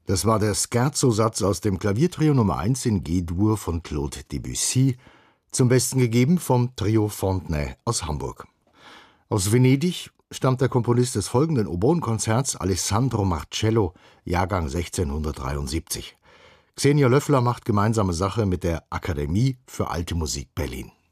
Das war der Scherzo-Satz aus dem Klaviertrio Nummer 1 in G-Dur von Claude Debussy, zum Besten gegeben vom Trio Fontenay aus Hamburg. Aus Venedig stammt der Komponist des folgenden Oboenkonzerts Alessandro Marcello, Jahrgang 1673. Xenia Löffler macht gemeinsame Sache mit der Akademie für Alte Musik Berlin.